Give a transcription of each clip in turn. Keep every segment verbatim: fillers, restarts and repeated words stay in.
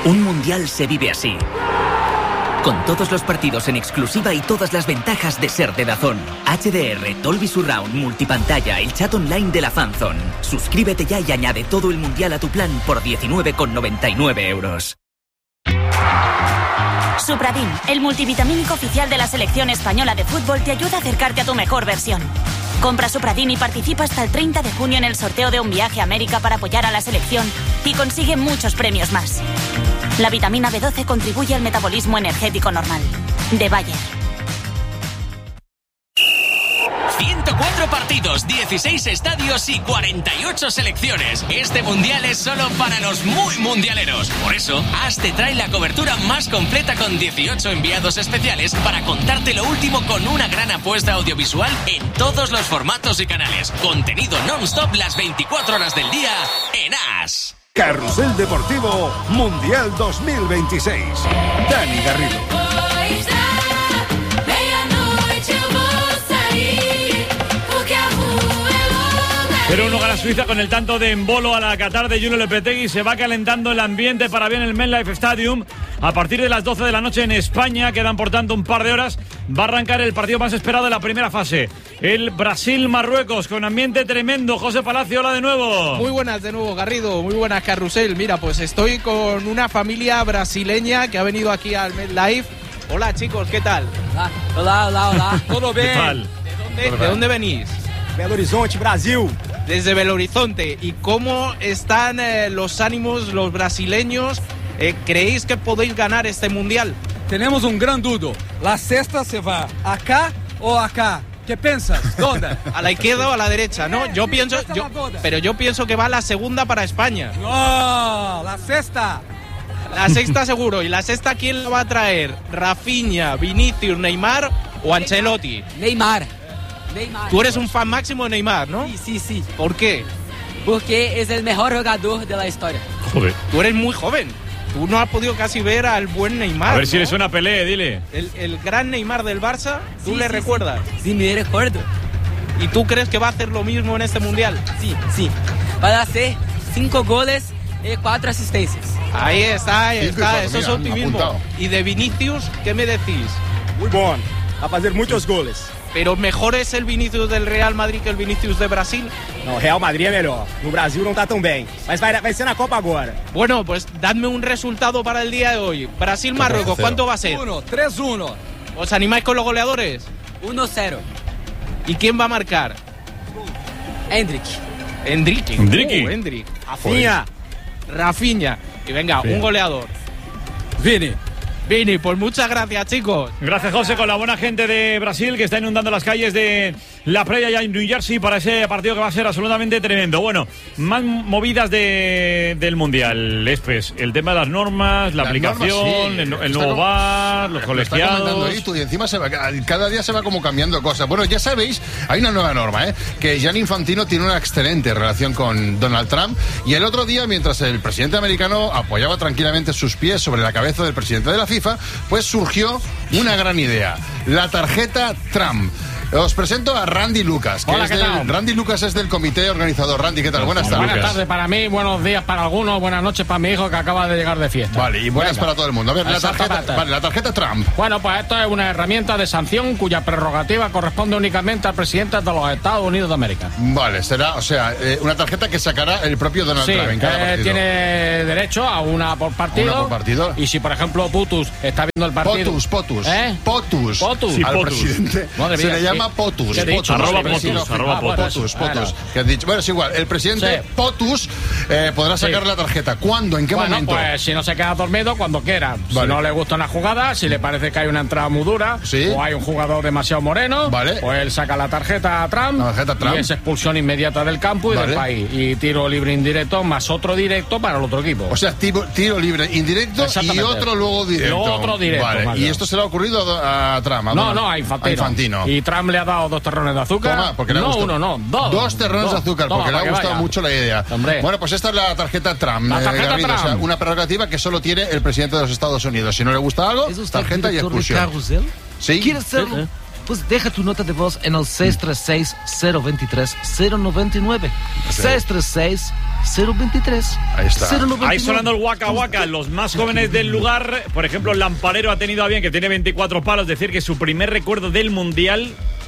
Un mundial se vive así. Con todos los partidos en exclusiva y todas las ventajas de ser de DAZN. H D R, Dolby Surround, multipantalla, el chat online de la Fanzone. Suscríbete ya y añade todo el mundial a tu plan por diecinueve con noventa y nueve euros. Supradin, el multivitamínico oficial de la selección española de fútbol, te ayuda a acercarte a tu mejor versión. Compra Supradin y participa hasta el treinta de junio en el sorteo de un viaje a América para apoyar a la selección y consigue muchos premios más. La vitamina B doce contribuye al metabolismo energético normal. De Bayer. ciento cuatro partidos, dieciséis estadios y cuarenta y ocho selecciones. Este mundial es solo para los muy mundialeros. Por eso, As te trae la cobertura más completa con dieciocho enviados especiales para contarte lo último con una gran apuesta audiovisual en todos los formatos y canales. Contenido non-stop las veinticuatro horas del día en As. Carrusel Deportivo Mundial dos mil veintiséis. Dani Garrido. cero uno gana Suiza con el tanto de Embolo a la Qatar de Julio Lopetegui. Se va calentando el ambiente para bien el MetLife Stadium. A partir de las doce de la noche en España, quedan por tanto un par de horas, va a arrancar el partido más esperado de la primera fase. El Brasil-Marruecos, con ambiente tremendo. José Palacio, hola de nuevo. Muy buenas de nuevo, Garrido. Muy buenas, Carrusel. Mira, pues estoy con una familia brasileña que ha venido aquí al MetLife. Hola, chicos, ¿qué tal? Hola, hola, hola, hola. ¿Todo bien? ¿Qué tal? ¿De dónde, ¿De dónde venís? Belo Horizonte, Brasil. Desde Belo Horizonte. ¿Y cómo están eh, los ánimos, los brasileños? Eh, ¿Creéis que podéis ganar este mundial? Tenemos un gran dudo. ¿La cesta se va acá o acá? ¿Qué piensas? ¿Dónde? A la izquierda o a la derecha, ¿no? Yo pienso, yo, pero yo pienso que va la segunda para España. No, la sexta. La sexta seguro. ¿Y la sexta quién la va a traer? ¿Rafinha, Vinicius, Neymar o Ancelotti? Neymar. Neymar. Tú eres un fan máximo de Neymar, ¿no? Sí, sí, sí. ¿Por qué? Porque es el mejor jugador de la historia. Joder. Tú eres muy joven. Tú no has podido casi ver al buen Neymar. A ver si ¿no? le suena Pelé, dile. El, el gran Neymar del Barça, ¿tú sí, le sí, recuerdas? Sí. sí, me recuerdo. ¿Y tú crees que va a hacer lo mismo en este mundial? Sí, sí. Va a hacer cinco goles y cuatro asistencias. Ahí está, ahí Cinco está. y Eso es cuatro, mira, optimismo. apuntado. ¿Y de Vinicius, qué me decís? Muy bueno. Va a hacer muchos goles. ¿Pero mejor es el Vinicius del Real Madrid que el Vinicius de Brasil? No, Real Madrid é melhor. No Brasil não tá tão bem. Mas vai, vai ser na Copa agora. Bueno, pues dadme un resultado para el día de hoy. Brasil-Marruecos, ¿cuánto va a ser? uno, tres uno. ¿Os animáis con los goleadores? uno cero. ¿Y quién va a marcar? Hendrik. Hendrik. Hendriki. Uh, Hendrik. Rafinha. Rafinha. Y venga, Bien. un goleador. Vini. Vini, pues muchas gracias, chicos. Gracias, José, con la buena gente de Brasil que está inundando las calles de la playa ya en New Jersey para ese partido que va a ser absolutamente tremendo. Bueno, más movidas de, del Mundial, Espes. El tema de las normas, la Las aplicación, normas, sí. el, el Está nuevo como- V A R, los Lo está comentando colegiados. esto y encima se va, cada día se va como cambiando cosas. Bueno, ya sabéis, hay una nueva norma, ¿eh? Que Gianni Infantino tiene una excelente relación con Donald Trump y el otro día, mientras el presidente americano apoyaba tranquilamente sus pies sobre la cabeza del presidente de la FIFA, pues surgió una gran idea, la tarjeta Trump. Os presento a Randy Lucas, que Hola, es ¿qué del, tal? Randy Lucas es del comité organizador. Randy, ¿qué tal? Buenas tardes. Buenas tardes para mí, buenos días para algunos, buenas noches para mi hijo que acaba de llegar de fiesta. Vale, y buenas Venga. para todo el mundo. A ver, la tarjeta, Exactamente. vale, la tarjeta Trump. Bueno, pues esto es una herramienta de sanción cuya prerrogativa corresponde únicamente al presidente de los Estados Unidos de América. Vale, será, o sea, eh, una tarjeta que sacará el propio Donald Sí, Trump en cada que partido. tiene derecho a una por partido. Una por partido. Y si, por ejemplo, Putus está viendo el partido... Potus, Potus. ¿Eh? Potus. Potus. Sí, Al Potus. presidente Madre se mía, le ¿qué- llama Potus. qué he dicho? Potus. Arroba Sí, sí, Potus, sí, arroba ah, Potus. Potus, Bueno, Potus. Que has dicho. Bueno, es igual. El presidente Sí. Potus eh, podrá sacar Sí. la tarjeta. ¿Cuándo? ¿En qué Bueno, momento? pues si no se queda dormido, cuando quiera. Si Vale. no le gusta una jugada, si le parece que hay una entrada muy dura, Sí. o hay un jugador demasiado moreno, Vale. pues él saca la tarjeta a Trump, La tarjeta Trump. y es expulsión inmediata del campo y Vale. del país. Y tiro libre indirecto más otro directo para el otro equipo. O sea, tiro, tiro libre indirecto y Exactamente. otro luego directo. Luego otro directo, Vale. más Y bien. esto se le ha ocurrido a, Do- a Trump. a no, Donald- no, a Infantino. a Infantino. Y Trump le ha dado dos terrones de azúcar. Toma, porque le ha no gustado. uno, no, dos. Dos terrones de Dos. azúcar, Toma, porque le ha para que gustado vaya. mucho la idea. Hombre. Bueno, pues esta es la tarjeta Trump. La eh, tarjeta Garrido, Trump. o sea, una prerrogativa que solo tiene el presidente de los Estados Unidos. Si no le gusta algo, ¿Es usted tarjeta y director de expulsión. Carrusel? Sí. ¿Quieres serlo? Sí. Pues deja tu nota de voz en el seis tres seis, cero dos tres, cero nueve nueve. seis tres seis, cero veintitrés. Ahí está. cero noventa y nueve. Ahí sonando el Waka Waka. Los más jóvenes del lugar, por ejemplo, el Lamparero ha tenido a bien, que tiene veinticuatro palos, decir que su primer recuerdo del Mundial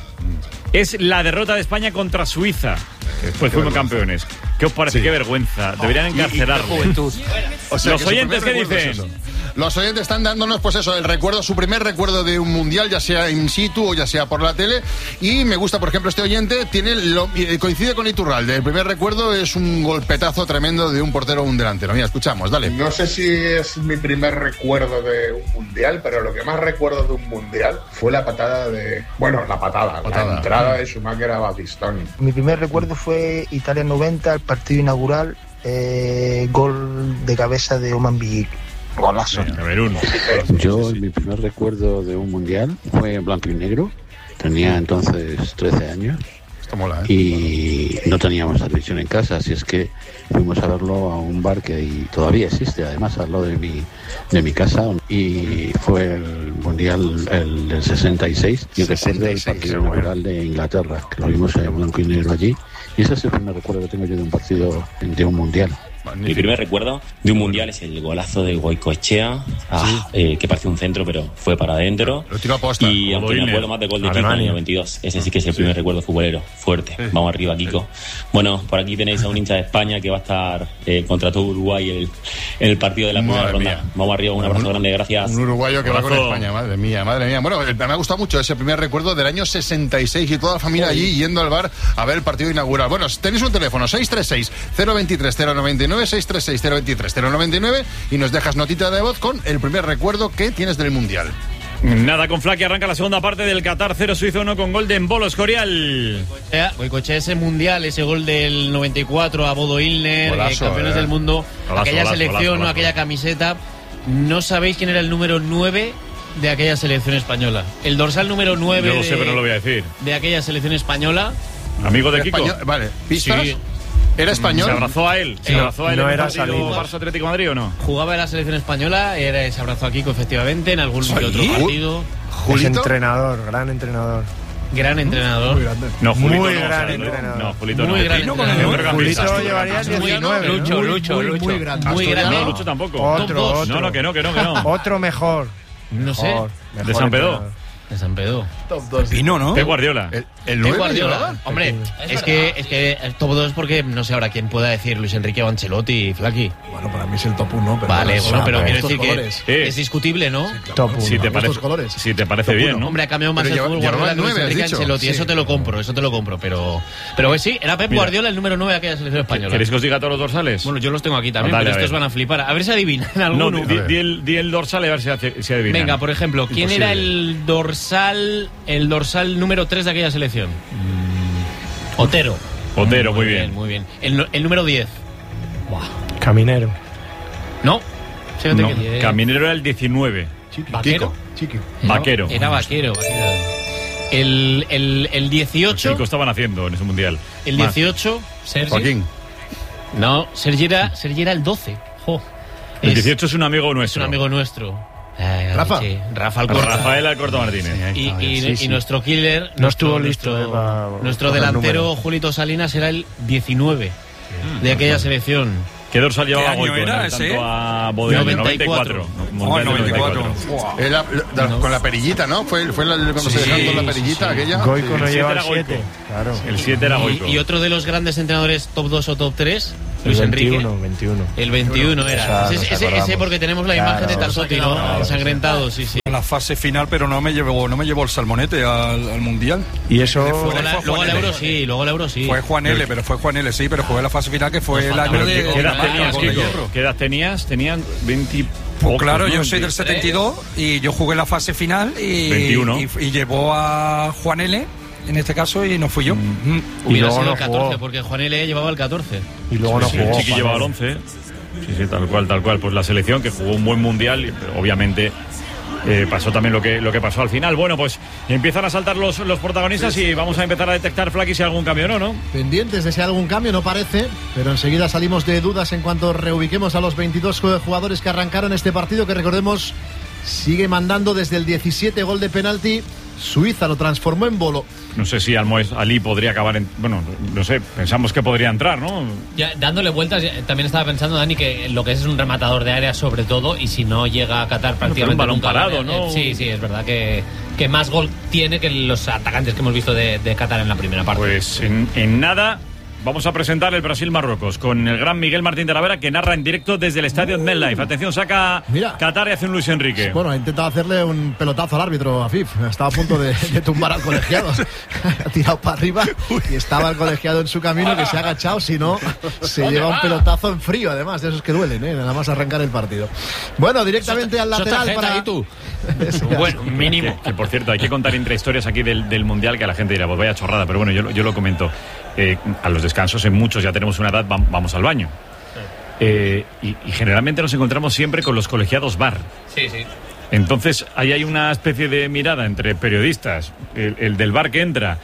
es la derrota de España contra Suiza. Pues fuimos campeones. ¿Qué os parece? Sí. Qué vergüenza. Deberían encarcelarlo. O sea, los oyentes, ¿qué dicen? Es Los oyentes están dándonos, pues eso, el recuerdo, su primer recuerdo de un mundial, ya sea in situ o ya sea por la tele. Y me gusta, por ejemplo, este oyente tiene lo, coincide con Iturralde. El primer recuerdo es un golpetazo tremendo de un portero o un delantero. Mira, escuchamos, dale. No sé si es mi primer recuerdo de un mundial, pero lo que más recuerdo de un mundial fue la patada de... Bueno, la patada, patada. la entrada de Schumacher a Batistoni. Mi primer recuerdo fue Italia noventa, el partido inaugural, eh, gol de cabeza de Oman Biyik. Golazo. Yo, mi primer recuerdo de un mundial fue en blanco y negro. Tenía entonces trece años. Esto mola, ¿eh? Y no teníamos televisión en casa, así es que fuimos a verlo a un bar que y todavía existe, además, al lado de mi, de mi casa. Y fue el mundial el del sesenta y seis. Y recuerdo el partido inaugural de Inglaterra, que lo vimos en blanco y negro allí. Y ese es el primer recuerdo que tengo yo de un partido, de un mundial. Mi primer recuerdo de un mundial es el golazo de Goicoechea, ah, sí. eh, que parecía un centro, pero fue para adentro. Lo tiró a posta. Y aunque me acuerdo más de gol de Kiko en el noventa y dos, ese sí que es el primer sí. recuerdo futbolero, fuerte. Sí. Vamos arriba, Kiko. Sí. Bueno, por aquí tenéis a un hincha de España que va a estar eh, contra todo Uruguay el, en el partido de la primera ronda. Mía. Vamos arriba, un abrazo un, grande, gracias. Un uruguayo que Abrazo. va con España, madre mía, madre mía. Bueno, me ha gustado mucho ese primer recuerdo del año sesenta y seis y toda la familia allí yendo al bar a ver el partido inaugural. Bueno, tenéis un teléfono, seis tres seis, cero dos tres, cero nueve nueve, seis tres seis, cero veintitrés, cero noventa y nueve y nos dejas notita de voz con el primer recuerdo que tienes del Mundial. Nada, con Flaky arranca la segunda parte del Qatar cero Suiza uno con gol de Embolo Escorial. Goicoechea, ese Mundial, ese gol del noventa y cuatro a Bodo Illner, golazo, campeones eh. del mundo, golazo, aquella golazo, selección, golazo, golazo. aquella camiseta. No sabéis quién era el número nueve de aquella selección española. El dorsal número nueve. Yo lo sé, de, pero no lo voy a decir. De aquella selección española. Amigo de Kiko. Español, vale, ¿pistas? Sí. ¿Era español? ¿Se abrazó a él? ¿Se eh, abrazó a él no en era el partido Barça Atlético de Madrid o no? Jugaba en la selección española, era, se abrazó a Kiko efectivamente en algún ¿Sí? otro partido. ¿Julito? Es entrenador, gran entrenador. Gran entrenador. Muy grande. No, Julito muy no, gran o sea, entrenador. No, Julito muy no. Gran no, entrenador. Julito llevaría el diecinueve. Lucho, muy, Lucho, muy, Lucho. Muy grande. Muy grande. No, Lucho tampoco. Otro, otro. No, no, que no, que no, que no. Otro mejor. No sé. Mejor, de San Pedro. De San Pedro. Top dos. Pino, ¿no? Pep Guardiola. El, el nueve Guardiola. Hombre, es, es que es que el top dos porque no sé ahora quién pueda decir Luis Enrique o Ancelotti, Flaky. Bueno, para mí es el top uno. Pero vale, bueno, pero quiero decir colores. que sí. es discutible, ¿no? Sí, claro. Top uno. Si te parece, colores. Si te parece bien, uno. ¿no? Hombre, ha cambiado más pero el fútbol Guardiola que Luis Enrique Ancelotti. Sí. Eso te lo compro, eso te lo compro. Pero pero sí, era Pep Mira, Guardiola el número nueve de aquella selección española. ¿Queréis que os diga todos los dorsales? Bueno, yo los tengo aquí también, dale, pero estos van a flipar. A ver si adivinan alguno. No, di, di, el, di el dorsal y a ver si, si adivinan. Venga, por ejemplo, ¿quién Imposible. era el dorsal el dorsal número tres de aquella selección? Mm. Otero. Otero, muy, muy bien. bien. Muy bien. El, el número diez. Buah. Caminero. No. no. Que Caminero era el diecinueve. Chiqui. ¿Vaquero? Chiqui. Era, Vaquero. Era vaquero. El, el, el dieciocho. Los estaban haciendo en ese mundial. El dieciocho. Sergi. Joaquín. No, Sergi era, Sergi era el doce. Jo. El dieciocho es un amigo nuestro. Es un amigo nuestro. Eh, Rafa. Sí, Rafa Alcorta. Rafael Alcorta Martínez. Sí, y, y, sí, sí. y nuestro killer, no nuestro, estuvo listo. Nuestro, eh, para, nuestro delantero Julito Salinas era el diecinueve sí. de aquella selección. ¿Qué dorsal llevaba Goico? Era ese? Tanto a Bodega, noventa y cuatro. Oh, noventa y cuatro. Wow. Era, la, no. Con la perillita, ¿no? Fue, fue la, cuando sí, se dejaron con la perillita sí. aquella. Goico sí. no lleva el siete. Claro. El siete era Goico. Y, y otro de los grandes entrenadores top dos o top tres, Luis Enrique. veintiuno. El veintiuno era. Ese, ese, ese porque tenemos la claro, imagen de Tarsotti, ¿no? Claro, ensangrentado, sí, sí. En la fase final, pero no me llevó, no me llevó el salmonete al, al mundial. Y eso. Luego, la, luego el euro sí, luego el euro sí. Fue Juan L, pero fue Juan L, sí, pero jugué la fase final que fue el año de. ¿Qué edad tenías, Kiko? ¿Qué edad tenías? Tenían veinte. Pues claro, yo soy del setenta y dos y yo jugué la fase final y, veintiuno. y, y llevó a Juan L, en este caso, y no fui yo. Mm. Hubiera sido el catorce, porque Juan L llevaba el catorce. Y luego no sí, jugó. Sí, Chiqui llevaba el once. Sí, sí, tal cual, tal cual. Pues la selección que jugó un buen mundial, obviamente. Eh, pasó también lo que, lo que pasó al final. Bueno, pues empiezan a saltar los, los protagonistas sí. y vamos a empezar a detectar, Flaky, si hay algún cambio o no, ¿no? Pendientes de si hay algún cambio, no parece, pero enseguida salimos de dudas en cuanto reubiquemos a los veintidós jugadores que arrancaron este partido, que recordemos sigue mandando desde el diecisiete gol de penalti Suiza lo transformó en bolo. No sé si Almoez Ali podría acabar en... Bueno, no sé, pensamos que podría entrar, ¿no? Ya, dándole vueltas, también estaba pensando, Dani, que lo que es es un rematador de área sobre todo, y si no llega a Qatar prácticamente... Un balón nunca, parado, eh, ¿no? Sí, sí, es verdad que, que más gol tiene que los atacantes que hemos visto de, de Qatar en la primera parte. Pues en, en nada... Vamos a presentar el Brasil-Marruecos con el gran Miguel Martín de la Vera, que narra en directo desde el estadio MetLife. Atención, saca Mira. Qatar y hace un Luis Enrique. Bueno, ha intentado hacerle un pelotazo al árbitro, Afif. Estaba a punto de, de tumbar al colegiado. Ha tirado para arriba y estaba el colegiado en su camino, que se ha agachado. Si no, se lleva un pelotazo en frío, además, de esos que duelen, ¿eh? Nada más arrancar el partido. Bueno, directamente al lateral para... tú. Bueno, mínimo. Que, que, por cierto, hay que contar entre historias aquí del, del Mundial, que a la gente dirá, pues vaya chorrada, pero bueno, yo, yo lo comento. Eh, a los descansos, en muchos ya tenemos una edad, vamos al baño. Eh, y, y generalmente nos encontramos siempre con los colegiados bar. Sí, sí. Entonces, ahí hay una especie de mirada entre periodistas, el, el del bar que entra.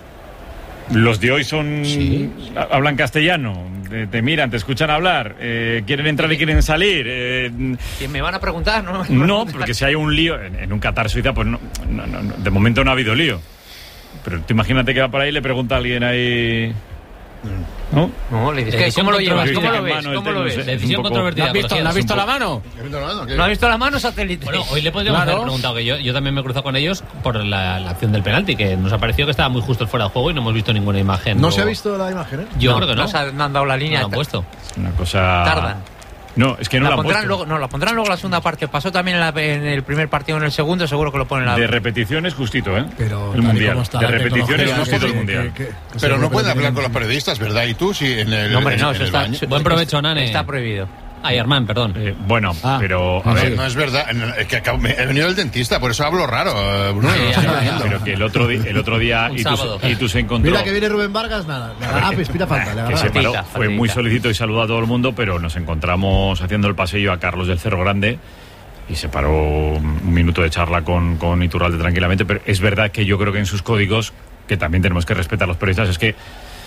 Los de hoy son... ¿Sí? Hablan castellano, te, te miran, te escuchan hablar, eh, quieren entrar y quieren salir. Eh, ¿Quién me van a preguntar? No, no, porque si hay un lío, en, en un Qatar Suiza, pues no, no, no, de momento no ha habido lío. Pero tú imagínate que va por ahí y le pregunta a alguien ahí... ¿No? No, le dices, ¿cómo lo llevas? ¿Cómo lo ves? ¿Cómo lo ves? Decisión controvertida. ¿No has visto, ¿no has visto la mano? ¿No has visto la mano, satélite? Bueno, hoy le podríamos claro. haber preguntado, que yo, yo también me he cruzado con ellos por la, la acción del penalti, que nos ha parecido que estaba muy justo fuera de juego y no hemos visto ninguna imagen. ¿No o... se ha visto la imagen, eh? Yo no, creo que no. No, se han, no han dado la línea. No la han puesto. Es una cosa... Tardan. No, es que no la, la pondrán han luego, no, la pondrán luego la segunda parte. Pasó también en, la, en el primer partido, en el segundo, seguro que lo ponen la... De repeticiones justito, ¿eh? Pero el mundial. De repeticiones justito el mundial. Que, que, que Pero no pueden hablar con los periodistas, ¿verdad? ¿Y tú? Si en el, no, hombre, no, en, eso en está... el baño. Buen provecho, Nane. Está prohibido. Ay, Armán, perdón. Eh, bueno, ah, pero... A ver, no es verdad. Es que acabo, me, he venido del dentista, por eso hablo raro. Bruno, sí, no ya, pero que el otro, di, el otro día y tú se encontró... Mira que viene Rubén Vargas, nada. Ah, pues pira falta. Le que se paró, fue muy solicito y saludó a todo el mundo, pero nos encontramos haciendo el pasillo a Carlos del Cerro Grande y se paró un minuto de charla con, con Iturralde tranquilamente, pero es verdad que yo creo que en sus códigos, que también tenemos que respetar a los periodistas, es que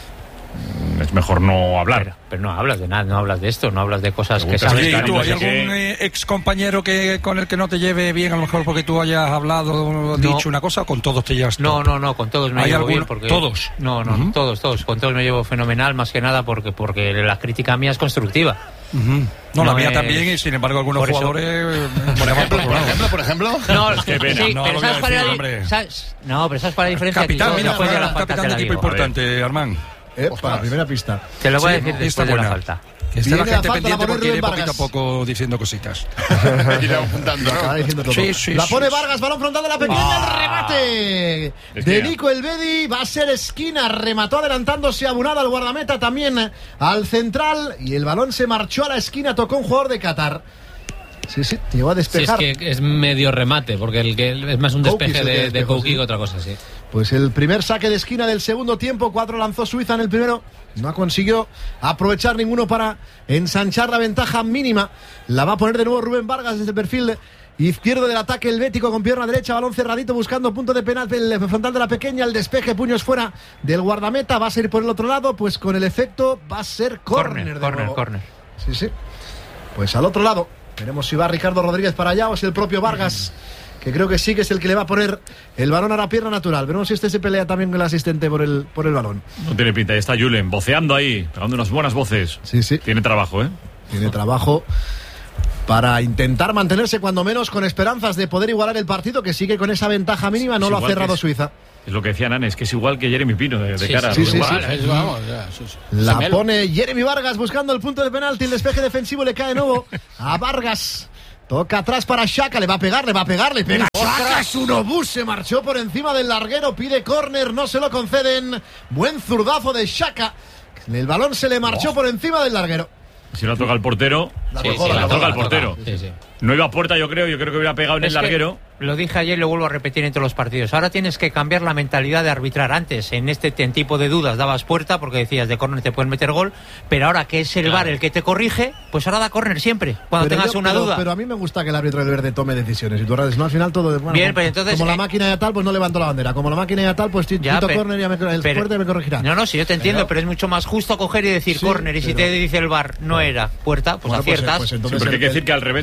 es mejor no hablar. Pero, pero no hablas de nada, no hablas de esto, no hablas de cosas que sabes. ¿Y tú, hay algún eh, ex compañero que, con el que no te lleve bien, a lo mejor porque tú hayas hablado, no. dicho una cosa, o con todos te llevas? No, no, no, con todos me llevo bien. Porque, ¿Todos? No, no, uh-huh. todos, todos, con todos me llevo fenomenal, más que nada porque, porque la crítica mía es constructiva. Uh-huh. No, no, la mía es... también, y sin embargo algunos por jugadores... Por ejemplo, por ejemplo, por ejemplo... No, es que pena. Sí, no, pero ¿sabes cuál era la ¿sabes? No, pero ¿sabes cuál es la diferencia? Capitán, mira, fuera la capitán de equipo importante, Armán. Epa, primera pista. Te lo voy sí, a decir después de la falta. Que está la gente pendiente porque iré poquito a poco diciendo cositas. Iré apuntando, ¿no? Diciendo todo. Sí, sí, la pone sí, Vargas, balón frontal de la pequeña, ah, el remate de Nico Elvedi, va a ser esquina, remató adelantándose abonado al guardameta, también al central, y el balón se marchó a la esquina, tocó un jugador de Qatar. Sí, sí, llegó a despejar. Sí, es que es medio remate, porque el que es más un despeje Koukis, de, de Koukis que otra cosa, sí. Pues el primer saque de esquina del segundo tiempo, cuatro lanzó Suiza en el primero, no consiguió aprovechar ninguno para ensanchar la ventaja mínima. La va a poner de nuevo Rubén Vargas desde el perfil izquierdo del ataque helvético con pierna derecha, balón cerradito buscando punto de penal, el frontal de la pequeña, el despeje, puños fuera del guardameta, va a ser por el otro lado, pues con el efecto va a ser córner de córner, nuevo. Córner. Sí, sí. Pues al otro lado. Veremos si va Ricardo Rodríguez para allá o es el propio Vargas, que creo que sí que es el que le va a poner el balón a la pierna natural. Veremos si este se pelea también con el asistente por el, por el balón. No tiene pinta, ya está Julen voceando ahí, pegando unas buenas voces. Sí, sí. Tiene trabajo, ¿eh? Tiene trabajo para intentar mantenerse cuando menos con esperanzas de poder igualar el partido, que sigue con esa ventaja mínima, no es lo ha cerrado es, Suiza. Es lo que decía Nanes, que es igual que Jeremy Pino de, de sí, cara. Sí, sí, sí, sí. Es, vamos, ya, sí, sí. La Semelo. Pone Jeremy Vargas buscando el punto de penalti, el despeje defensivo le cae de nuevo a Vargas. Toca atrás para Xhaka, le va a pegar, le va a pegar, le pega. Xhaka, un obús, se marchó por encima del larguero, pide córner, no se lo conceden. Buen zurdazo de Xhaka. El balón se le marchó oh. por encima del larguero. Si no toca el portero, la, sí, tocó, sí, la, la toca, toca la el portero. Sí, sí. No iba a puerta, yo creo, yo creo que hubiera pegado en es el larguero. Lo dije ayer y lo vuelvo a repetir en todos los partidos. Ahora tienes que cambiar la mentalidad de arbitrar. Antes, en este en tipo de dudas, dabas puerta porque decías de córner te pueden meter gol, pero ahora que es el claro. V A R el que te corrige, pues ahora da córner siempre, cuando pero tengas yo, una pero, duda. Pero a mí me gusta que el árbitro del verde tome decisiones. Y tú ahora no, al final todo... Bueno, bien, como, pero entonces... Como eh, la máquina ya tal, pues no levanto la bandera. Como la máquina ya tal, pues tito córner y ya me, el pero, fuerte me corregirá. No, no, sí, yo te entiendo, pero, pero es mucho más justo coger y decir sí, córner. Y pero, si te dice el V A R no era puerta, pues bueno, aciertas. Pues, pues entonces sí, porque hay que decir que al revés no se puede hacer.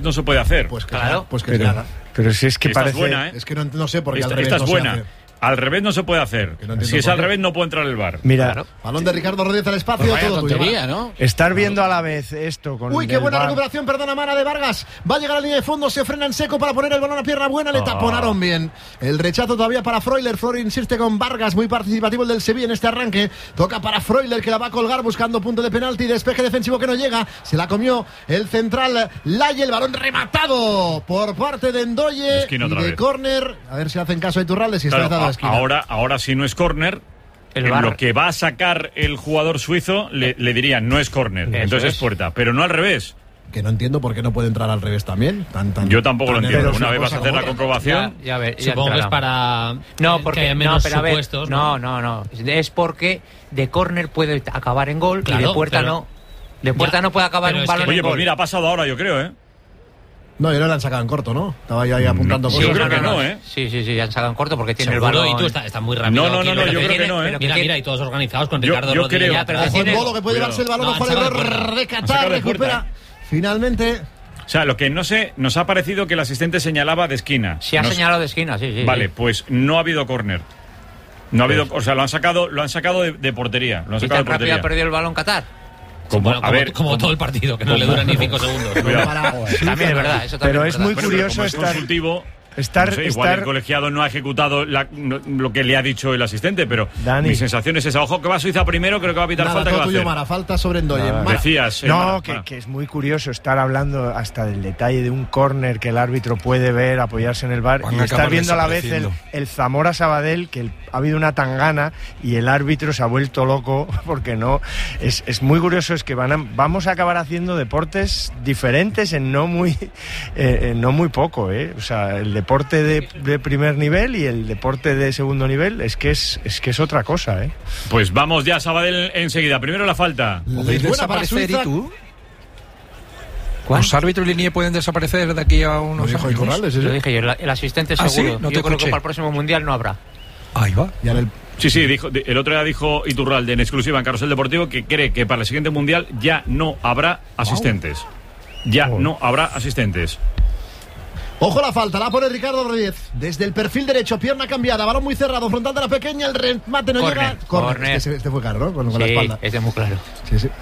hacer. Pues que claro, pues que pero, nada. Pero si es que esta parece... Es buena, ¿eh? Es que no, no sé por qué esta, al revés esta es no buena. se hace. Al revés no se puede hacer. No si es al revés no puede entrar el V A R. Mira, claro. Balón de Ricardo Rodríguez al espacio. Pues vaya todo tontería, tuyo, ¿no? Estar viendo a la vez esto con Uy, qué el buena V A R. recuperación, perdona, Mara de Vargas. Va a llegar a la línea de fondo, se frena en seco para poner el balón a pierna buena, le Oh. taponaron bien. El rechazo todavía para Freuler. Freuler insiste con Vargas, muy participativo el del Sevilla en este arranque. Toca para Freuler, que la va a colgar buscando punto de penalti. Despeje defensivo que no llega. Se la comió el central Laye, el balón rematado por parte de Endoye y de córner. A ver si hacen caso a Iturralde, si Claro, está dado a a- esquina. ahora, ahora si no es córner, El en V A R. lo que va a sacar el jugador suizo le, le dirían no es córner, Eso entonces es es. puerta, pero no al revés. Que no entiendo por qué no puede entrar al revés también. Tan, tan, Yo tampoco tan lo entiendo. nervioso Una vez vas a cosa hacer la como otra. comprobación. Ya, ya ver, ya Supongo que es entrará. para No, que porque haya no, menos pero a ver, supuestos. no, no, no. Es porque de córner puede acabar en gol y Claro, de puerta pero- no. De puerta Ya, no puede acabar pero un es balón que- en Oye, pues gol. mira, ha pasado ahora, yo creo, ¿eh? No, yo no la han sacado en corto, ¿no? Estaba ahí, ahí apuntando No, cosas. yo creo que no, ¿eh? Sí, sí, sí, ya han sacado en corto porque tiene Seguro, el balón. y tú estás está muy rápido. No, no, aquí, no, no, pero yo que creo que tiene- no, ¿eh? Mira, que- mira, y todos organizados con Yo- Ricardo yo Rodríguez. creo- Ya, pero Ojo, que tiene- El bolo que puede Cuidado. llevarse el balón, No, ojo han al sacado de error puerta. de Han Qatar, sacado de recupera. puerta, Finalmente, O sea, lo que no sé, nos ha parecido que el asistente señalaba de esquina. Sí, ha Nos- señalado de esquina, sí, sí. Vale, sí. pues no ha habido córner. No ha habido, o sea, lo han sacado, lo han sacado de, de portería. Lo han ¿Y sacado tan de rápido portería. ha perdido el balón Qatar? Como, Bueno, a como, ver, como como- todo el partido, que no le dura ni cinco segundos. Cuidado. para- También es verdad, eso también Pero es es muy verdad. Bueno, pero curioso como es estar... consultivo, estar- no sé, igual estar- el colegiado no ha ejecutado la- no- lo que le ha dicho el asistente, pero Dani. mi sensación es esa. Ojo que va Suiza primero, creo que va a pitar nada, falta. Que todo va a tuyo, hacer. Mara. Falta sobre Endoye. Nada. Mara. Decías. eh, No, Mara, que, Mara. que es muy curioso estar hablando hasta del detalle de un córner que el árbitro puede ver, apoyarse en el V A R Van y a estar acabar viendo a la vez el, desapareciendo. el Zamora Sabadell, que el- ha habido una tangana y el árbitro se ha vuelto loco porque no. Es, es muy curioso, es que van a- vamos a acabar haciendo deportes diferentes en no muy, eh, en no muy poco, ¿eh? O sea, el deporte de, de primer nivel y el deporte de segundo nivel es que es, es que es otra cosa, ¿eh? Pues vamos ya, Sabadell, enseguida. Primero la falta. Es buena para desaparecer Suiza. y tú. Los árbitros y línea pueden desaparecer de aquí a Lo unos dijo años. Iturralde, sí, sí. Lo dije yo, el, el asistente ¿Ah, sí? seguro. No te Yo creo escuché. que para el próximo mundial no habrá. Ahí va. Y ahora el- Sí, sí, dijo, di- el otro día dijo Iturralde en exclusiva en Carrusel Deportivo que cree que para el siguiente mundial ya no habrá asistentes. Ya no habrá asistentes. Ojo la falta, la pone Ricardo Rodríguez. Desde el perfil derecho, pierna cambiada, balón muy cerrado, frontal de la pequeña, el remate no Corner, llega. Corner. corner. Este, este fue caro, ¿no? Con, con la Sí, espalda. este es muy claro. Sí, sí.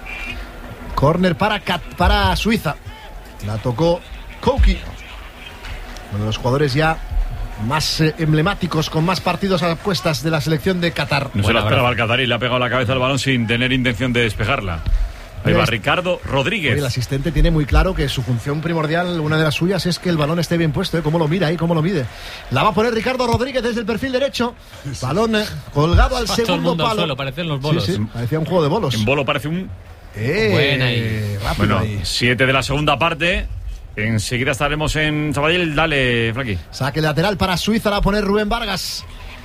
Corner para, Cat- para Suiza. La tocó Kouki. Uno de los jugadores ya más eh, emblemáticos, con más partidos a cuestas de la selección de Qatar. No se la esperaba el catarí, le ha pegado la cabeza al balón sin tener intención de despejarla. Ahí va Es- Ricardo Rodríguez. Oye, el asistente tiene muy claro que su función primordial, una de las suyas, es que el balón esté bien puesto, ¿eh? Cómo lo mira ahí, cómo lo mide. La va a poner Ricardo Rodríguez desde el perfil derecho. Balón eh, colgado al Va todo el segundo mundo al palo. suelo, parecen los bolos. Sí, sí, parecía un juego de bolos. En bolo parece un... Eh, Buena ahí. rápido Bueno, ahí. siete de la segunda parte. Enseguida estaremos en Sabadell. Dale, Frankie. Saque lateral para Suiza, la va a poner Rubén Vargas.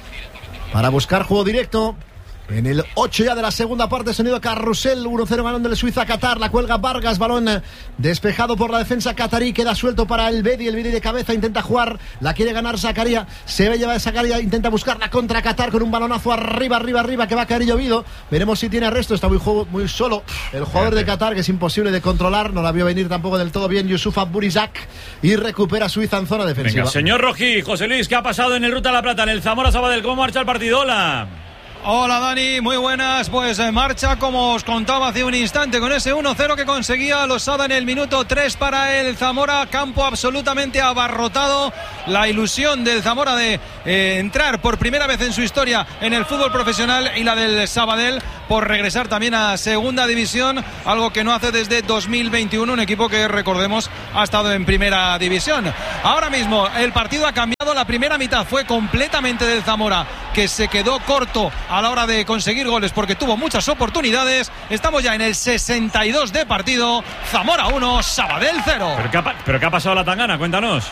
Para buscar juego directo. En el ocho ya de la segunda parte, sonido carrusel, uno cero ganándole Suiza a Qatar, la cuelga Vargas, balón eh, despejado por la defensa catarí, queda suelto para el Bedi, el Bedi de cabeza, intenta jugar, la quiere ganar Zakaria, se ve llevar Zakaria, intenta buscar la contra Qatar con un balonazo arriba, arriba, arriba, que va a caer llovido, veremos si tiene arresto, está muy, juego, muy solo el jugador de Qatar, que es imposible de controlar, no la vio venir tampoco del todo bien, Yusuf Abburizak, y recupera Suiza en zona defensiva. Venga, señor Rojí, José Luis, ¿qué ha pasado en el Ruta a la Plata, en el Zamora Sabadell? ¿Cómo marcha el partido? Hola. Hola Dani, muy buenas. Pues en marcha, como os contaba hace un instante, con ese uno cero que conseguía Losada en el minuto tres para el Zamora. Campo absolutamente abarrotado. La ilusión del Zamora de eh, entrar por primera vez en su historia en el fútbol profesional y la del Sabadell por regresar también a segunda división, algo que no hace desde dos mil veintiuno, un equipo que, recordemos, ha estado en primera división. Ahora mismo el partido ha cambiado. La primera mitad fue completamente del Zamora, que se quedó corto a la hora de conseguir goles porque tuvo muchas oportunidades. Estamos ya en el sesenta y dos de partido. Zamora uno, Sabadell cero. ¿Pero qué ha, ¿Pero qué ha pasado la tangana? Cuéntanos.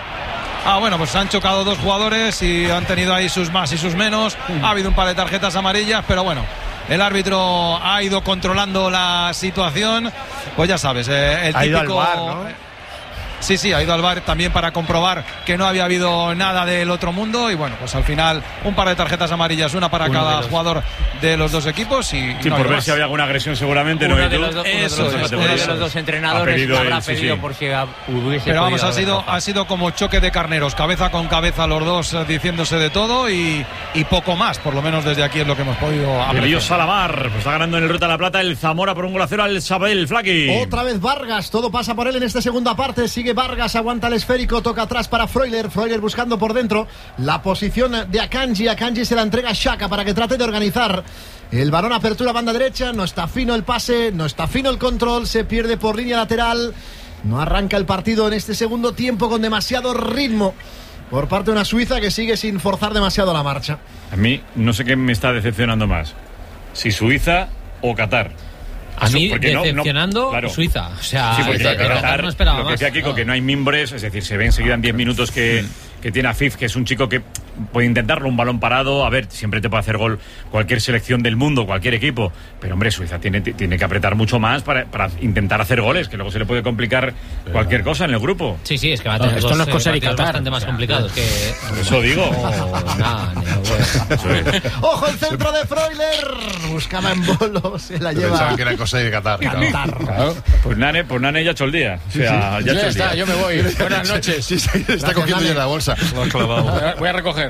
Ah, bueno, pues han chocado dos jugadores y han tenido ahí sus más y sus menos. Ha habido un par de tarjetas amarillas, pero bueno, el árbitro ha ido controlando la situación. Pues ya sabes, eh, el Ha ido al típico... V A R, ¿no? Sí, sí, ha ido al V A R también para comprobar que no había habido nada del otro mundo. Y bueno, pues al final un par de tarjetas amarillas, una para Uno cada de los... jugador de los dos equipos. Y, sí, y no por ver más. si había alguna agresión seguramente. Uno ¿no? de los, do, uno Eso de los, es, uno de los dos entrenadores pedido habrá él, pedido sí, por sí. si hubiese. Pero vamos, ha sido, roja. ha sido como choque de carneros, cabeza con cabeza los dos eh, diciéndose de todo y, y poco más, por lo menos desde aquí es lo que hemos podido apreciar. Elías Salamar pues está ganando en el Ruta de la Plata el Zamora por un gol a cero al Sabadell, Flaqui. Otra vez Vargas, todo pasa por él en esta segunda parte. Sigue Vargas, aguanta el esférico, toca atrás para Freuler. Freuler buscando por dentro la posición de Akanji. Akanji se la entrega a Xhaka para que trate de organizar el balón. Apertura banda derecha, no está fino el pase, no está fino el control, se pierde por línea lateral. No arranca el partido en este segundo tiempo con demasiado ritmo por parte de una Suiza que sigue sin forzar demasiado la marcha. A mí no sé qué me está decepcionando más, si Suiza o Qatar. A mí, porque decepcionando, no, no, claro. Suiza. O sea, sí, porque de, Qatar, Qatar no esperaba lo que más. decía Kiko, no. que no hay mimbres, es decir, se ve enseguida en diez minutos que, que tiene a Fif, que es un chico que puede intentarlo, un balón parado. A ver, siempre te puede hacer gol cualquier selección del mundo, cualquier equipo. Pero, hombre, Suiza tiene, tiene que apretar mucho más para, para intentar hacer goles, que luego se le puede complicar cualquier cosa en el grupo. Sí, sí, es que va a tener Esto dos, no es coser y partidos Qatar. bastante más complicados. Que... Eso digo. Oh, nah, nah, bueno. ¡Ojo el centro de Freuler! Buscaba en bolo, se la lleva. Pensaba que era cosa de Qatar. Qatar. Claro. Pues Nane, pues Nane ya ha hecho el día. O sea, Sí, ya ha ya hecho el está, día. yo me voy. Buenas noches. Sí, sí, está Gracias, cogiendo Nane. ya la bolsa. Voy a recoger.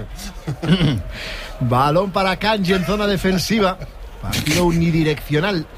Balón para Kanji en zona defensiva. Partido unidireccional.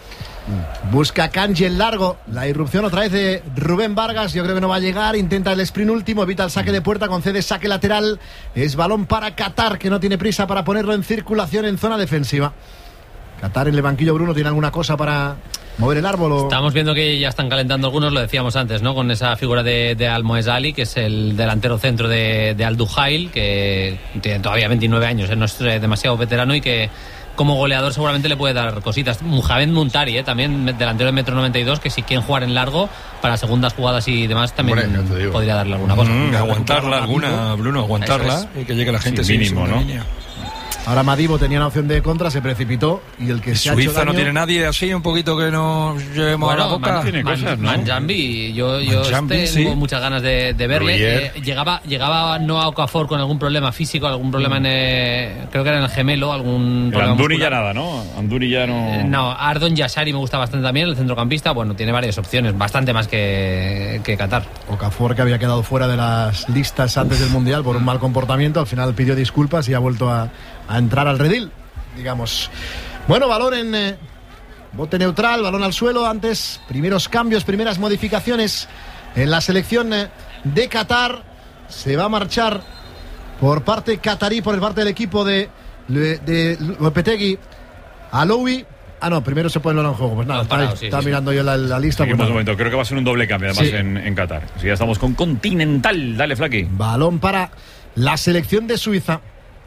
Busca Kanji en largo. La irrupción otra vez de Rubén Vargas. Yo creo que no va a llegar. Intenta el sprint último. Evita el saque de puerta. Concede saque lateral. Es balón para Qatar, que no tiene prisa para ponerlo en circulación en zona defensiva. Qatar en el banquillo, Bruno, ¿tiene alguna cosa para mover el árbol? O... Estamos viendo que ya están calentando algunos, lo decíamos antes, ¿no? Con esa figura de, de Al-Moez Ali, que es el delantero centro de, de Al-Duhail, que tiene todavía veintinueve años, ¿eh? No es demasiado veterano y que como goleador seguramente le puede dar cositas. Mohamed Muntari, ¿eh? También delantero de metro noventa y dos, que si quieren jugar en largo para segundas jugadas y demás también bueno, podría darle alguna cosa. Mm, aguantarla alguna, Bruno, aguantarla es. Y que llegue la gente sí, mínimo, ¿no? Línea. Ahora Madibo tenía una opción de contra, se precipitó y el que se Suiza ha hecho daño... no tiene nadie así un poquito que nos llevemos bueno, a la boca. Man, tiene Man, cosas, ¿no? Manjambi, yo, yo Manjambi, tengo sí. muchas ganas de, de verle. Eh, llegaba, llegaba Noah Okafor con algún problema físico, algún problema en eh, creo que era en el gemelo, algún problema Anduni muscular. ya nada, ¿no? Anduni ya no... Eh, no, Ardon Yashari me gusta bastante también, el centrocampista. Bueno, tiene varias opciones, bastante más que, que Qatar. Okafor, que había quedado fuera de las listas antes del Mundial por un mal comportamiento, al final pidió disculpas y ha vuelto a, a entrar al redil, digamos. Bueno, balón en eh, bote neutral, balón al suelo. Antes, primeros cambios, primeras modificaciones en la selección eh, de Qatar. Se va a marchar por parte catarí, por parte del equipo de, de, de Lopetegui, Aloui. Ah, no, primero se pone el balón en juego. Pues nada, No, está, parado, sí, está sí, mirando yo la, la lista. Seguimos pues un momento, creo que va a ser un doble cambio además Sí. en, en Qatar. Así ya estamos con Continental. Dale, Flaqui. Balón para la selección de Suiza.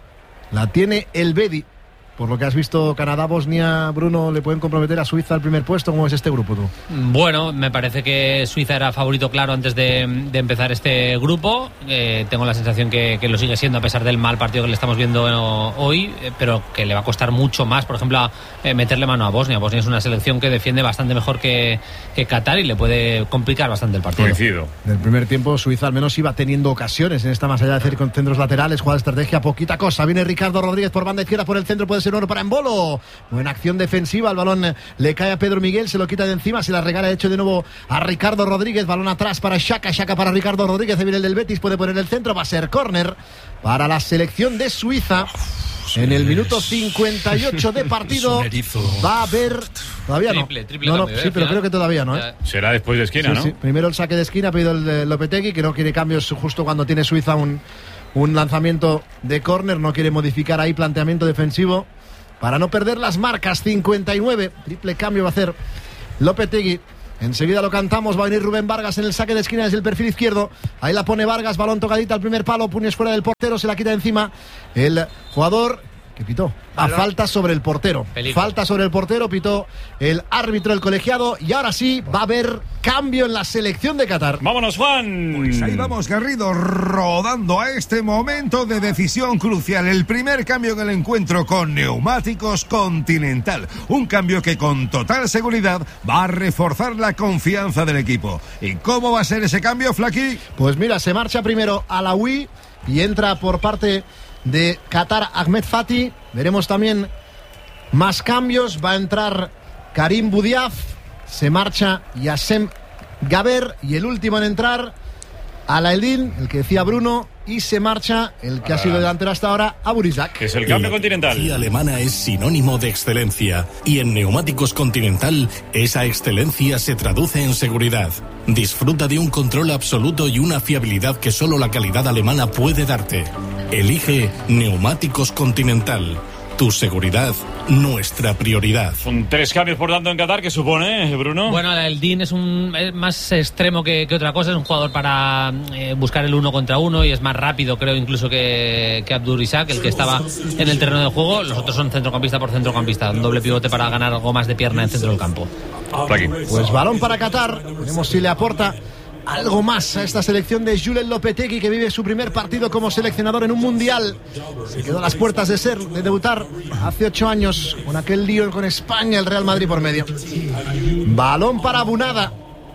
La tiene el Bedi. Por lo que has visto, Canadá, Bosnia, Bruno, ¿le pueden comprometer a Suiza al primer puesto? ¿Cómo es este grupo tú? Bueno, me parece que Suiza era favorito claro antes de, de empezar este grupo. Eh, tengo la sensación que, que lo sigue siendo a pesar del mal partido que le estamos viendo hoy, eh, pero que le va a costar mucho más, por ejemplo, a, eh, meterle mano a Bosnia. Bosnia es una selección que defiende bastante mejor que, que Qatar y le puede complicar bastante el partido. Coincido. En el primer tiempo, Suiza al menos iba teniendo ocasiones en esta, más allá de hacer con centros laterales, jugada de estrategia, poquita cosa. Viene Ricardo Rodríguez por banda izquierda, por el centro, puede ser oro para Embolo. Buena acción defensiva, el balón le cae a Pedro Miguel, se lo quita de encima, se la regala de hecho de nuevo a Ricardo Rodríguez, balón atrás para Xhaka, Xhaka para Ricardo Rodríguez, viene el del Betis, puede poner el centro, va a ser córner para la selección de Suiza. En el minuto cincuenta y ocho de partido va a haber... Todavía triple, no. triple no, no cambio, sí, ¿eh? pero Final. creo que todavía no, ¿eh? Será después de esquina, Sí, ¿no? sí. Primero el saque de esquina ha pedido el de Lopetegui, que no quiere cambios justo cuando tiene Suiza un, un lanzamiento de córner, no quiere modificar ahí planteamiento defensivo para no perder las marcas. Cincuenta y nueve, triple cambio va a hacer Lopetegui. Enseguida lo cantamos, va a venir Rubén Vargas en el saque de esquina desde el perfil izquierdo. Ahí la pone Vargas, balón tocadita al primer palo, puños fuera del portero, se la quita de encima el jugador que pitó. A falta sobre el portero. Peligro. Falta sobre el portero, pitó el árbitro del colegiado. Y ahora sí va a haber cambio en la selección de Qatar. Vámonos, Juan. Pues ahí vamos, Garrido, rodando a este momento de decisión crucial. El primer cambio en el encuentro con Neumáticos Continental. Un cambio que con total seguridad va a reforzar la confianza del equipo. ¿Y cómo va a ser ese cambio, Flaqui? Pues mira, se marcha primero Alaoui y entra por parte de Qatar Ahmed Fati. Veremos también más cambios. Va a entrar Karim Boudiaf. Se marcha Yassem Gaber. Y el último en entrar, Alaeddin, el que decía Bruno. Y se marcha el que ah. ha sido delantero hasta ahora, Abu Rizak. Es el cambio la continental. La alemana es sinónimo de excelencia. Y en Neumáticos Continental, esa excelencia se traduce en seguridad. Disfruta de un control absoluto y una fiabilidad que solo la calidad alemana puede darte. Elige Neumáticos Continental. Tu seguridad, nuestra prioridad. Son tres cambios por tanto en Qatar. ¿Qué supone, Bruno? Bueno, el Din es un es más extremo que, que otra cosa. Es un jugador para eh, buscar el uno contra uno y es más rápido, creo, incluso que, que Abdur Isaac, el que estaba en el terreno de juego. Los otros son centrocampista por centrocampista. Un doble pivote para ganar algo más de pierna en el centro del campo. Pues balón para Qatar. Veremos si le aporta algo más a esta selección de Julen Lopetegui, que vive su primer partido como seleccionador en un mundial. Se quedó a las puertas de ser, de debutar hace ocho años con aquel lío con España, el Real Madrid por medio. Balón para Bunada.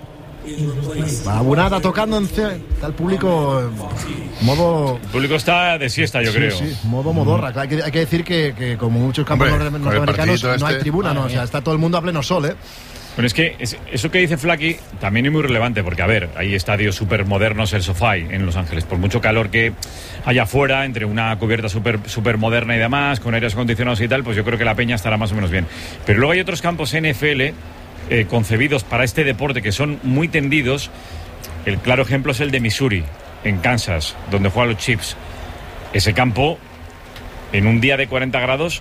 Para Bunada tocando en C. Está el público modo... El público está de siesta, yo sí, creo. Sí, modo modorra. Hay que, hay que decir que, que como muchos campos Hombre, norteamericanos este... no hay tribuna, no, o sea, está todo el mundo a pleno sol, ¿eh? Bueno, es que es, eso que dice Flaqui también es muy relevante, porque, a ver, hay estadios súper modernos, el SoFi en Los Ángeles, por mucho calor que haya afuera, entre una cubierta súper super moderna y demás, con aires acondicionados y tal, pues yo creo que la peña estará más o menos bien. Pero luego hay otros campos N F L eh, concebidos para este deporte que son muy tendidos. El claro ejemplo es el de Missouri, en Kansas, donde juegan los Chiefs. Ese campo, en un día de cuarenta grados,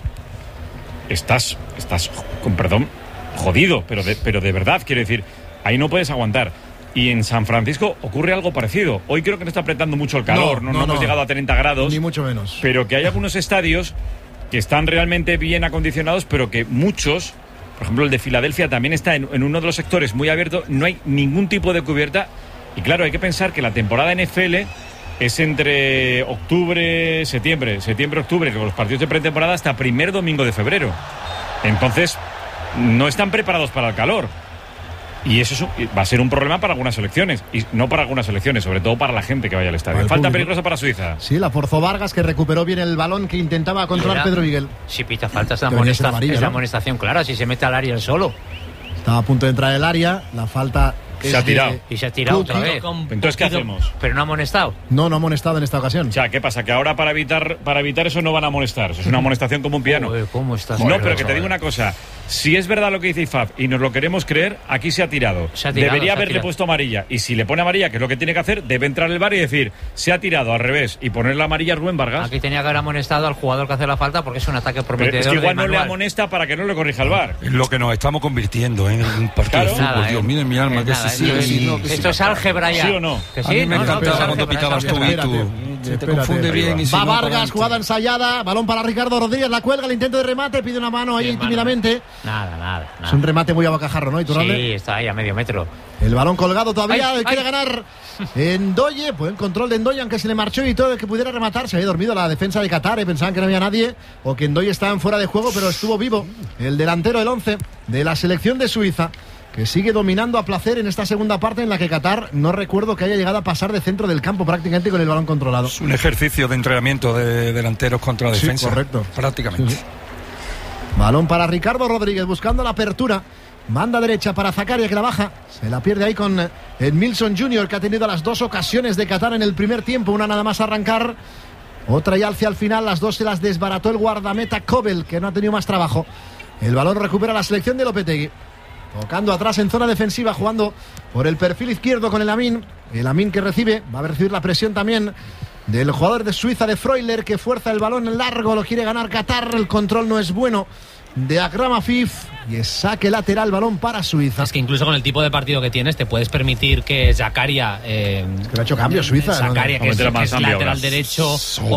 estás, estás con perdón, jodido, pero de, pero de verdad, quiero decir, ahí no puedes aguantar. Y en San Francisco ocurre algo parecido. Hoy creo que no está apretando mucho el calor, no, no, no, no hemos no. llegado a treinta grados. Ni mucho menos. Pero que hay algunos estadios que están realmente bien acondicionados, pero que muchos, por ejemplo el de Filadelfia, también está en, en uno de los sectores muy abierto, no hay ningún tipo de cubierta. Y claro, hay que pensar que la temporada N F L es entre octubre, septiembre, septiembre-octubre, con los partidos de pretemporada hasta primer domingo de febrero. Entonces no están preparados para el calor. Y eso va a ser un problema para algunas selecciones. Y no para algunas selecciones, sobre todo para la gente que vaya al estadio. Falta público. Peligrosa para Suiza. Sí, la forzó Vargas, que recuperó bien el balón que intentaba controlar Pedro Miguel. Si pita falta es la, amonesta, amarilla, es la ¿no? amonestación clara, si se mete al área el solo. Estaba a punto de entrar el área, la falta... Se ha tirado. De... Y se ha tirado otra vez. Entonces, ¿qué hacemos? Pero no ha amonestado. No, no ha amonestado en esta ocasión. O sea, ¿qué pasa? Que ahora para evitar para evitar eso no van a amonestar. Eso es una amonestación como un piano. Joder, ¿cómo estás? No, pero que te digo una cosa. Si es verdad lo que dice I F A B y nos lo queremos creer, aquí se ha tirado. Se ha tirado Debería se haberle tirado. puesto amarilla. Y si le pone amarilla, que es lo que tiene que hacer, debe entrar el V A R y decir, se ha tirado al revés y poner la amarilla a Rubén Vargas. Aquí tenía que haber amonestado al jugador que hace la falta porque es un ataque prometedor. Pero es que igual no manual. le amonesta para que no le corrija el V A R. Es lo que nos estamos convirtiendo en un partido Claro. de fútbol. Nada, Dios, eh. miren mi alma, Eh, que nada, se sigue eh, diciendo que Esto sí. es álgebra ya. ¿Sí o no? Que A sí, mí me no, no, encantaba esto es cuando álgebra, pitabas es tú y álgebra. tú. Se te confunde bien. Y si Va no, para Vargas, adelante. jugada ensayada, balón para Ricardo Rodríguez, la cuelga, el intento de remate, pide una mano ahí Bien, tímidamente. Nada, nada, nada. Es un remate muy a bocajarro, ¿no? Iturralde. Sí, está ahí a medio metro. El balón colgado todavía, Ay, quiere ay. ganar Ndoye, pues el control de Ndoye, aunque se le marchó y todo, el que pudiera rematar, se había dormido la defensa de Qatar, eh, pensaban que no había nadie, o que Ndoye estaba en fuera de juego, pero estuvo vivo, el delantero del once de la selección de Suiza, que sigue dominando a placer en esta segunda parte en la que Qatar, no recuerdo que haya llegado a pasar de centro del campo prácticamente con el balón controlado. Es un ejercicio de entrenamiento de delanteros contra la Sí, defensa. correcto. Prácticamente. Sí, sí. Balón para Ricardo Rodríguez, buscando la apertura. Banda derecha para Zakaria, que la baja. Se la pierde ahí con el Milson junior, que ha tenido las dos ocasiones de Qatar en el primer tiempo. Una nada más arrancar. Otra ya hacia el final. Las dos se las desbarató el guardameta Kobel, que no ha tenido más trabajo. El balón recupera la selección de Lopetegui. Tocando atrás en zona defensiva, jugando por el perfil izquierdo con el Amin. El Amin que recibe, va a recibir la presión también del jugador de Suiza, de Freuler, que fuerza el balón en largo, lo quiere ganar Qatar, el control no es bueno de Akram Afif, y es saque lateral, balón para Suiza. Es que incluso con el tipo de partido que tienes te puedes permitir que Zakaria eh, que ha hecho cambio Suiza, Zakaria, ¿no? que es, Vamos a meter a que es Manzambi lateral ahora. derecho